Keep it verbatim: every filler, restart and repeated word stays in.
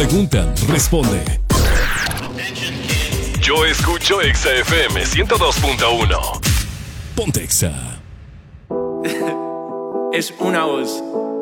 Preguntan, responde. Yo escucho Exa F M ciento dos punto uno. Ponte Exa. Es una voz.